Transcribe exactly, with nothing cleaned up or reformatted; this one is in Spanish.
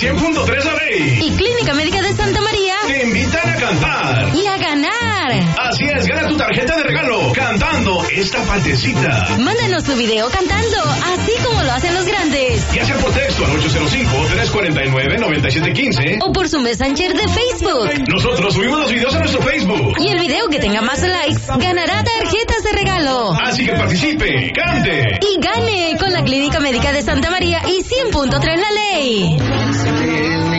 cien punto tres La Ley y Clínica Médica de Santa María te invitan a cantar y a ganar. Así es, gana tu tarjeta de regalo cantando esta partecita. Mándanos tu video cantando, así como lo hacen los grandes. Ya sea por texto al ocho cero cinco, tres cuatro nueve, nueve siete uno cinco o por su Messenger de Facebook. Nosotros subimos los videos a nuestro Facebook. Y el video que tenga más likes ganará tarjetas de regalo. Así que participe, cante y gane con la Clínica Médica de Santa María y cien punto tres La Ley.